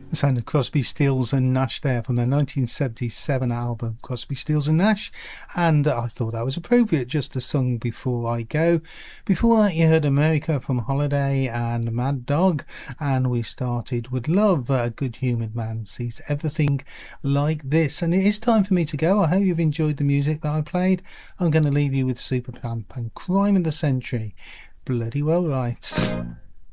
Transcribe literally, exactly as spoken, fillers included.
The sound of Crosby, Stills and Nash there from their nineteen seventy-seven album Crosby, Stills and Nash, and I thought that was appropriate, just a song before I go. Before that you heard America from Holiday and Mad Dog, and we started with Love. A good humoured man sees everything like this, and it is time for me to go. I hope you've enjoyed the music that I played. I'm going to leave you with Supertramp and Crime of the Century. Bloody well right.